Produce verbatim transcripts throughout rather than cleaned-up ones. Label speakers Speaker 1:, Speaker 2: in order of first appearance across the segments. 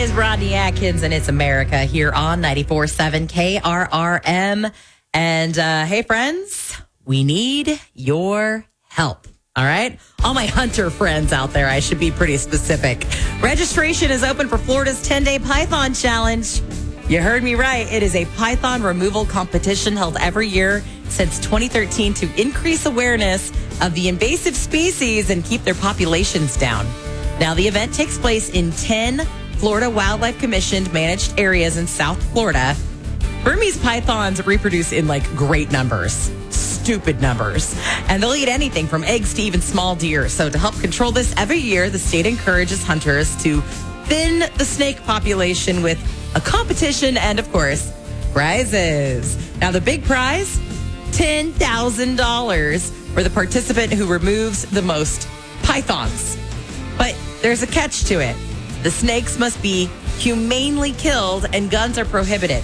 Speaker 1: is Rodney Atkins, and it's America here on ninety-four point seven K R R M. And uh, hey, friends, we need your help. All right? All my hunter friends out there, I should be pretty specific. Registration is open for Florida's ten-day Python Challenge. You heard me right. It is a python removal competition held every year since twenty thirteen to increase awareness of the invasive species and keep their populations down. Now, the event takes place in ten Florida Wildlife Commission managed areas in South Florida. Burmese pythons reproduce in like great numbers, stupid numbers, and they'll eat anything from eggs to even small deer. So to help control this, every year the state encourages hunters to thin the snake population with a competition and, of course, prizes. Now, the big prize, ten thousand dollars for the participant who removes the most pythons. But there's a catch to it. The snakes must be humanely killed and guns are prohibited.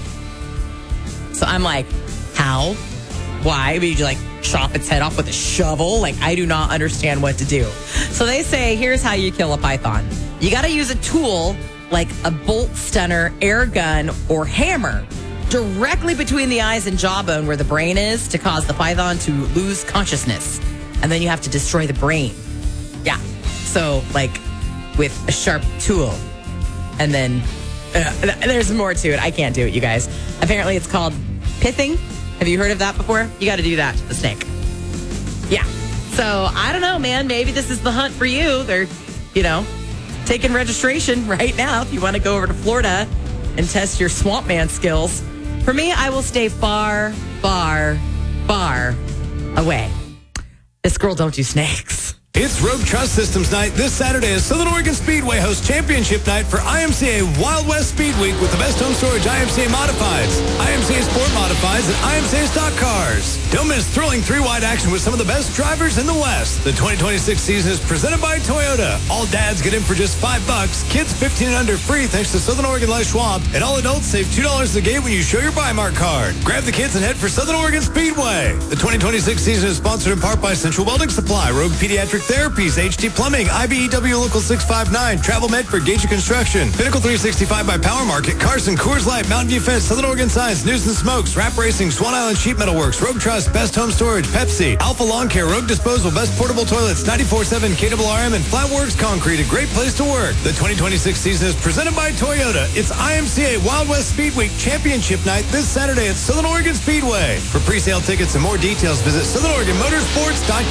Speaker 1: So I'm like, how? Why? I mean, you like chop its head off with a shovel? Like, I do not understand what to do. So they say, here's how you kill a python. You got to use a tool like a bolt stunner, air gun, or hammer directly between the eyes and jawbone where the brain is to cause the python to lose consciousness. And then you have to destroy the brain. Yeah. So, like, with a sharp tool. And then uh, there's more to it. I can't do it, you guys. Apparently, it's called pithing. Have you heard of that before? You got to do that to the snake. Yeah. So, I don't know, man. Maybe this is the hunt for you. They're, you know, taking registration right now if you want to go over to Florida and test your swamp man skills. For me, I will stay far, far, far away. This girl don't do snakes.
Speaker 2: It's Rogue Trust Systems Night this Saturday as Southern Oregon Speedway hosts Championship Night for I M C A Wild West Speed Week with the best home storage I M C A Modifieds, I M C A Sport Modifieds, and I M C A Stock Cars. Don't miss thrilling three-wide action with some of the best drivers in the West. The twenty twenty-six season is presented by Toyota. All dads get in for just five bucks. Kids fifteen and under free thanks to Southern Oregon Life Schwab. And all adults save two dollars a gate when you show your Buymark card. Grab the kids and head for Southern Oregon Speedway. The twenty twenty-six season is sponsored in part by Central Welding Supply, Rogue Pediatric Therapies, H T Plumbing, I B E W Local six five nine, Travel Med for Gage Construction, Pinnacle three sixty-five by Power Market, Carson, Coors Light, Mountain View Fence, Southern Oregon Science, News and Smokes, Rap Racing, Swan Island Sheet Metal Works, Rogue Trust, Best Home Storage, Pepsi, Alpha Lawn Care, Rogue Disposal, Best Portable Toilets, ninety-four point seven K R R M, and Flatworks Concrete, a great place to work. The twenty twenty-six season is presented by Toyota. It's I M C A Wild West Speed Week Championship Night this Saturday at Southern Oregon Speedway. For pre-sale tickets and more details, visit Southern Oregon Motorsports dot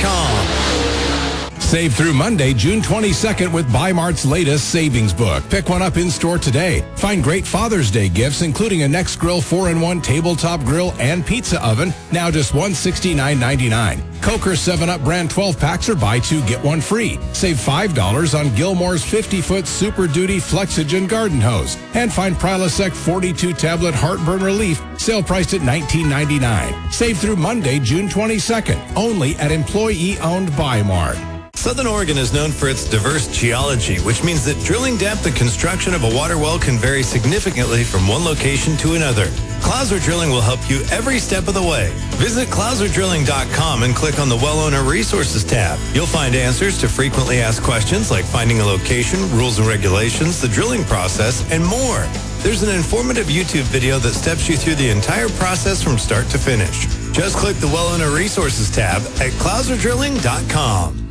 Speaker 2: com.
Speaker 3: Save through Monday, June twenty-second with Bi-Mart's latest savings book. Pick one up in-store today. Find great Father's Day gifts, including a Next Grill four in one tabletop grill and pizza oven, now just one hundred sixty-nine ninety-nine. Coker seven up brand twelve packs or buy two, get one free. Save five dollars on Gilmore's fifty-foot Super Duty Flexogen garden hose. And find Prilosec forty-two tablet heartburn relief, sale priced at nineteen ninety-nine. Save through Monday, June twenty-second, only at employee-owned Bi-Mart.
Speaker 2: Southern Oregon is known for its diverse geology, which means that drilling depth and construction of a water well can vary significantly from one location to another. Clouser Drilling will help you every step of the way. Visit clouser drilling dot com and click on the Well Owner Resources tab. You'll find answers to frequently asked questions like finding a location, rules and regulations, the drilling process, and more. There's an informative YouTube video that steps you through the entire process from start to finish. Just click the Well Owner Resources tab at clouser drilling dot com.